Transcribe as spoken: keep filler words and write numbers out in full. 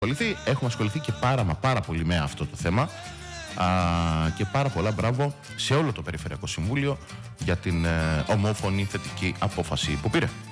ασχοληθεί. Έχουμε ασχοληθεί και πάρα μα πάρα πολύ με αυτό το θέμα. Α, και πάρα πολλά μπράβο σε όλο το Περιφερειακό Συμβούλιο για την ε, ομόφωνη θετική απόφαση που πήρε.